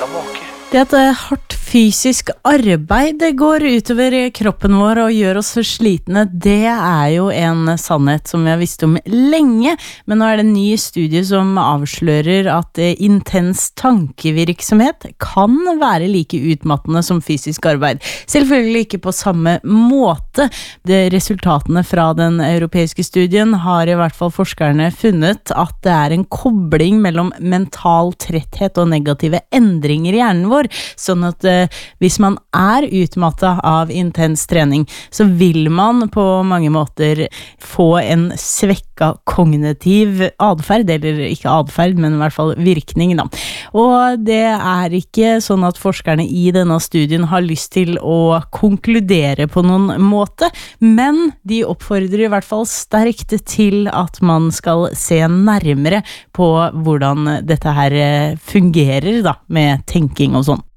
Det at hardt fysisk arbeid går utover kroppen vår og gjør oss slitne, det jo en sannhet som vi har visst om lenge, men nå det en ny studie som avslører at intens tankevirksomhet kan være like utmattende som fysisk arbeid. Selvfølgelig ikke på samme måte. Resultatene fra den europeiske studien har i hvert fall forskerne funnet at det en kobling mellom mental tretthet og negative endringer i hjernen vår, sånn at hvis man utmattet av intens trening, så vil man på mange måter få en svekket kognitiv adferd, eller ikke adferd, men i hvert fall virkning da. Og det ikke sånn at forskerne i denne studien har lyst til å konkludere på noen måte, men de oppfordrer i hvert fall sterkt til at man skal se nærmere på hvordan dette her fungerer da, med tenking og sånn.